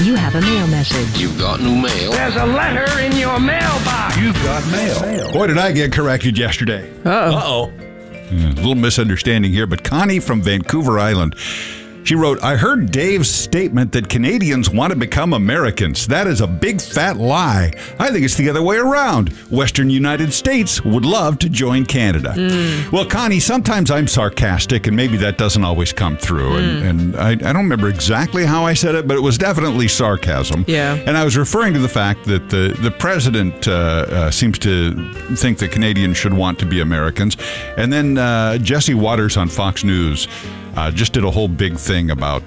You have a mail message. You've got new mail. There's a letter in your mailbox. You've got mail. Boy, did I get corrected yesterday. Uh-oh. A little misunderstanding here, but Connie from Vancouver Island, she wrote, I heard Dave's statement that Canadians want to become Americans. That is a big fat lie. I think it's the other way around. Western United States would love to join Canada. Well, Connie, sometimes I'm sarcastic, and maybe that doesn't always come through. And I don't remember exactly how I said it, but it was definitely sarcasm. Yeah. And I was referring to the fact that the president seems to think that Canadians should want to be Americans. And then Jesse Waters on Fox News just did a whole big thing about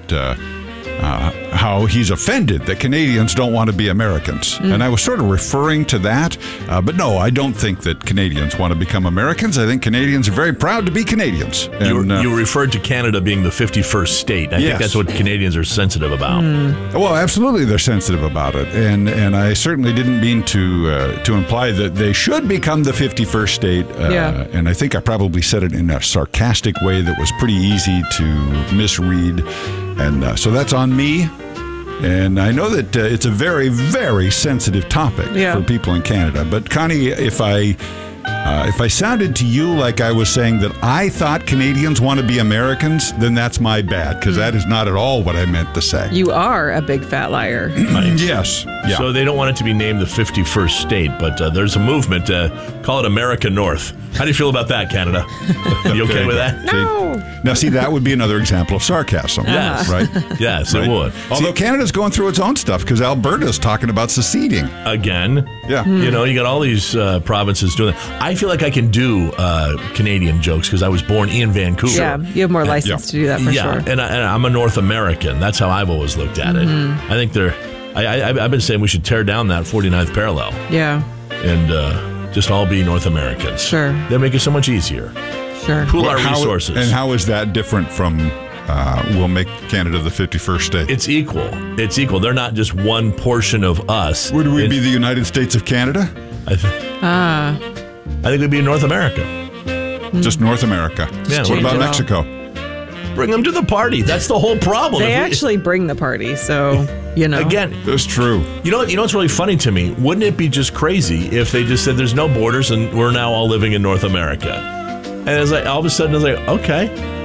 how he's offended that Canadians don't want to be Americans. And I was sort of referring to that. But no, I don't think that Canadians want to become Americans. I think Canadians are very proud to be Canadians. And, You referred to Canada being the 51st state. I think that's what Canadians are sensitive about. Well, absolutely, they're sensitive about it, and I certainly didn't mean to imply that they should become the 51st state. And I think I probably said it in a sarcastic way that was pretty easy to misread, and so that's on me. And I know that it's a very, very sensitive topic for people in Canada. But Connie, if I sounded to you like I was saying that I thought Canadians want to be Americans, then that's my bad, because that is not at all what I meant to say. You are a big fat liar. Yes. Yeah. So they don't want it to be named the 51st state, but there's a movement to call it America North. How do you feel about that, Canada? You okay with that? No. Now, see, that would be another example of sarcasm. Yes. Right? Yes, it would. Although Canada's going through its own stuff, because Alberta's talking about seceding. Again. Yeah. You know, you got all these provinces doing that. I feel like I can do Canadian jokes because I was born in Vancouver. Yeah, you have more license to do that for sure. And I'm a North American. That's how I've always looked at it. I think I've been saying we should tear down that 49th parallel. Yeah. And just all be North Americans. Sure. They'll make it so much easier. Sure. Pool our resources. And how is that different from we'll make Canada the 51st state? It's equal. It's equal. They're not just one portion of us. Would we be the United States of Canada? I think we'd be North America. Just North America. Yeah, what about Mexico? Bring them to the party. That's the whole problem. They actually bring the party, so, you know. Again. That's true. You know what's really funny to me? Wouldn't it be just crazy if they just said there's no borders and we're now all living in North America? And it's like, all of a sudden, it's like, okay.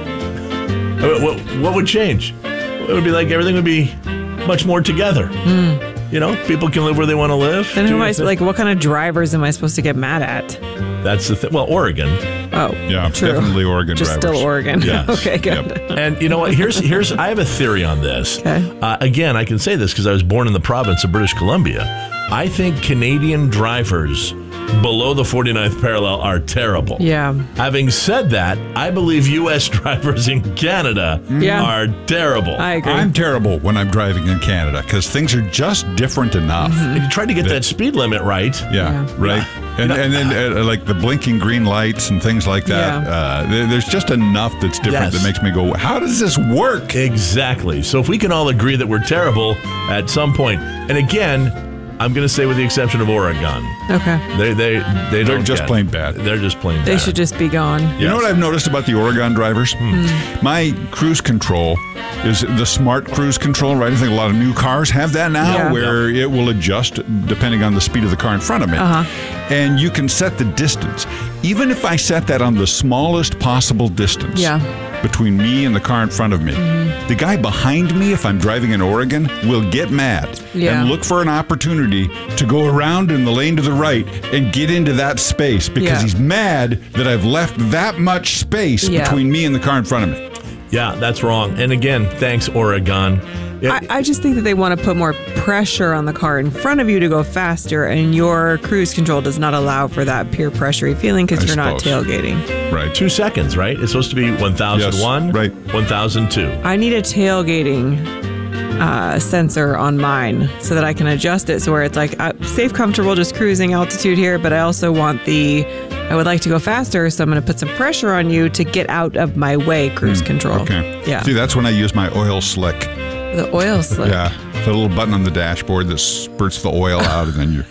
What would change? It would be like everything would be much more together. You know, people can live where they want to live. Then who am I, like, what kind of drivers am I supposed to get mad at? That's the thing. Well, Oregon. Oh, yeah, true. Definitely Oregon Just drivers. still Oregon. Yes. Okay, good. Yep. And you know what? Here's I have a theory on this. Okay. Again, I can say this because I was born in the province of British Columbia. I think Canadian drivers below the 49th parallel are terrible. Yeah. Having said that, I believe U.S. drivers in Canada are terrible. I agree. I'm terrible when I'm driving in Canada because things are just different enough. And you try to get that speed limit right. Yeah, right. And then like the blinking green lights and things like that. There's just enough that's different that makes me go, how does this work? Exactly. So if we can all agree that we're terrible at some point, and again, I'm going to say with the exception of Oregon. Okay. They're just plain bad. They're just plain bad. They should just be gone. You know what I've noticed about the Oregon drivers? My cruise control is the smart cruise control, right? I think a lot of new cars have that now, where it will adjust depending on the speed of the car in front of me. And you can set the distance. Even if I set that on the smallest possible distance between me and the car in front of me, the guy behind me, if I'm driving in Oregon, will get mad and look for an opportunity to go around in the lane to the right and get into that space because he's mad that I've left that much space between me and the car in front of me. Yeah, that's wrong. And again, thanks, Oregon. I just think that they want to put more pressure on the car in front of you to go faster, and your cruise control does not allow for that peer pressure feeling because you're not tailgating. Right. 2 seconds, right? It's supposed to be 1001, right. 1002. I need a tailgating sensor on mine so that I can adjust it so where it's like safe, comfortable, just cruising altitude here, but I also want I would like to go faster, so I'm going to put some pressure on you to get out of my way cruise control. Okay. Yeah. See, that's when I use my oil slick. The oil slick. Yeah. The little button on the dashboard that spurts the oil out, and then you...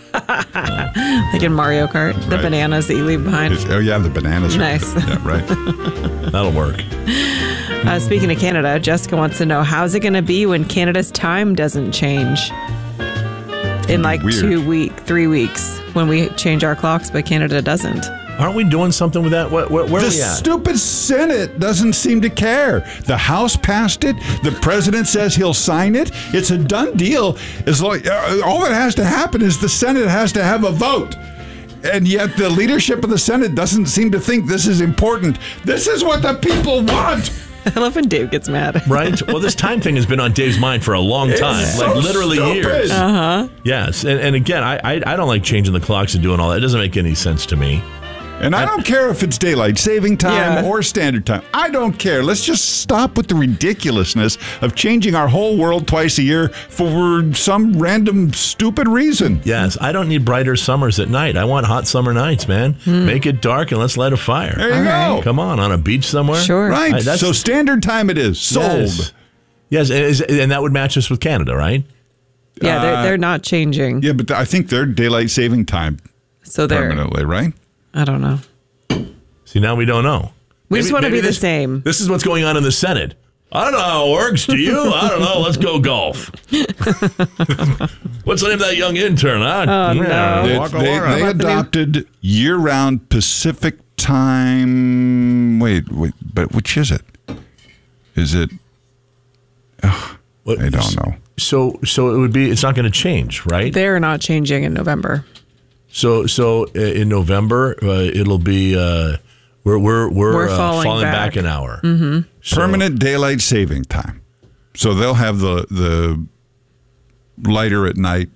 Like in Mario Kart, the bananas that you leave behind. Oh, yeah, the bananas. Nice. Yeah, right. That'll work. Speaking of Canada, Jessica wants to know, how's it going to be when Canada's time doesn't change? In like Weird. 3 weeks when we change our clocks, but Canada doesn't. Aren't we doing something with that? Where are The we at? stupid Senate doesn't seem to care. The House passed it. The president says he'll sign it. It's a done deal. It's like all that has to happen is the Senate has to have a vote. And yet the leadership of the Senate doesn't seem to think this is important. This is what the people want. I love when Dave gets mad. Right? Well, this time thing has been on Dave's mind for a long time, It's like so literally stupid. years. Yes, and again, I don't like changing the clocks and doing all that. It doesn't make any sense to me. And I don't care if it's daylight saving time Yeah. or standard time. I don't care. Let's just stop with the ridiculousness of changing our whole world twice a year for some random stupid reason. Yes, I don't need brighter summers at night. I want hot summer nights, man. Make it dark and let's light a fire. There you go. Come on a beach somewhere. Sure. Right. That's- So standard time it is. Sold. Yes, and that would match us with Canada, right? Yeah, they're not changing. Yeah, but I think they're daylight saving time So they're, permanently, right? I don't know. See, now we don't know. We just want to be the this- same. This is what's going on in the Senate. I don't know how it works. Do you? I don't know. Let's go golf. What's the name of that young intern? Huh? Oh, no. They, Waka they, waka. they adopted year-round Pacific time. Wait, but which is it? Is it? What- I don't know. So it would be. It's not going to change, right? They're not changing in November. So in November it'll be we're falling back an hour. Mm-hmm. Permanent daylight saving time. So they'll have the lighter at night,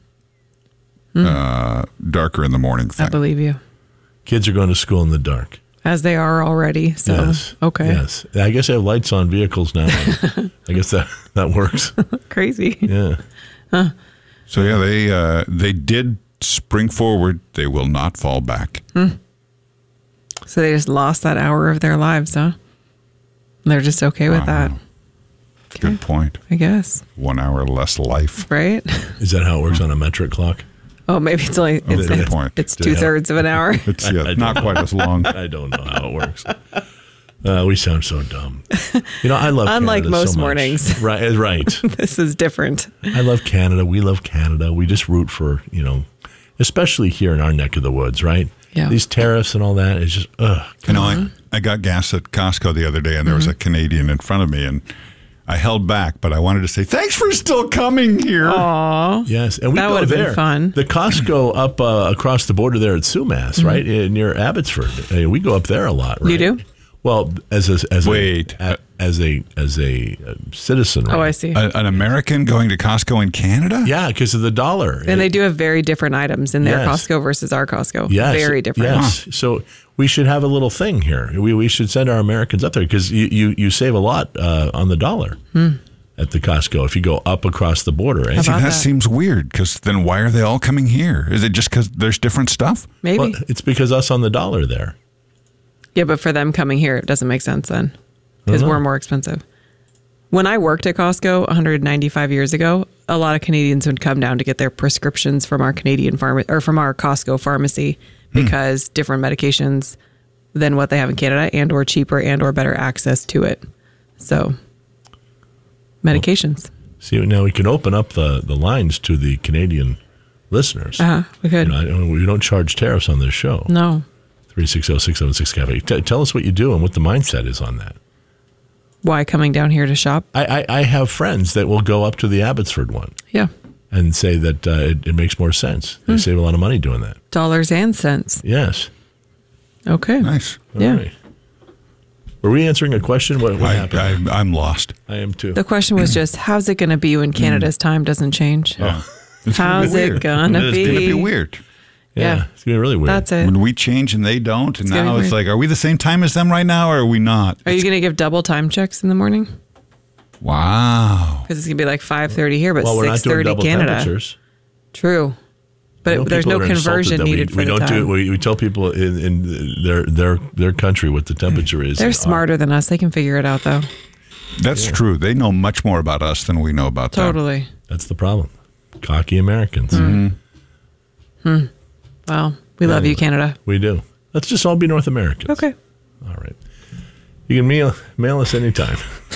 darker in the morning thing. I believe you. Kids are going to school in the dark. As they are already. So, Yes. okay. Yes. I guess they have lights on vehicles now. I guess that works. Crazy. Yeah. So yeah, they did spring forward. They will not fall back. So they just lost that hour of their lives, huh? They're just okay with that, Good point. I guess. 1 hour less life. Right? Is that how it works on a metric clock? Oh, maybe it's only Good point. it's 2/3 of an hour. It's not quite as long. I don't know how it works. We sound so dumb. I love Unlike Canada most so much. mornings. Right. Right. This is different. I love Canada. We love Canada. We just root for, especially here in our neck of the woods, right? Yeah. These tariffs and all that is just, I got gas at Costco the other day, and there was a Canadian in front of me, and I held back, but I wanted to say, thanks for still coming here. Aw. Yes. And we That go would've been there. fun. The Costco up across the border there at Sumas, right? Near Abbotsford. We go up there a lot, right? You do? Well, as a citizen, right? Oh, I see. An American going to Costco in Canada? Yeah, because of the dollar. And they do have very different items in their Yes. Costco versus our Costco. Yes, Very different. Yes. So we should have a little thing here. We should send our Americans up there because you save a lot on the dollar at the Costco if you go up across the border. Eh? See, about that that? seems weird, because then why are they all coming here? Is it just because there's different stuff? Maybe. Well, it's because us on the dollar there. Yeah, but for them coming here, it doesn't make sense then because Uh-huh. we're more expensive. When I worked at Costco 195 years ago, a lot of Canadians would come down to get their prescriptions from our from our Costco pharmacy because different medications than what they have in Canada, and or cheaper, and or better access to it. So medications. See, now we can open up the lines to the Canadian listeners. We could. We don't charge tariffs on this show. No. 360-676-CAFE. Tell us what you do and what the mindset is on that. Why coming down here to shop? I have friends that will go up to the Abbotsford one Yeah. and say that it makes more sense. They save a lot of money doing that. Dollars and cents. Yes. Okay. Nice. All Yeah. right. Were we answering a question? What happened? I'm lost. I am too. The question was just, how's it going to be when Canada's time doesn't change? Yeah. It's gonna be How's it weird. going to It is be? It's going to be weird. Yeah. It's going to be really weird. That's it. When we change and they don't, and gonna now be it's weird. like, are we the same time as them right now, or are we not? Are you going to give double time checks in the morning? Wow. Because it's going to be like 5:30 here, but Well, we're not doing 6:30 double Canada. temperatures. True. I know But there's people no are insulted conversion that needed for we the don't time. do it. We tell people in their country what the temperature is. They're smarter than us. They can figure it out, though. That's true. They know much more about us than we know about them. Totally. That's the problem. Cocky Americans. Well, we love you, Canada. We do. Let's just all be North Americans. Okay. All right. You can mail us anytime.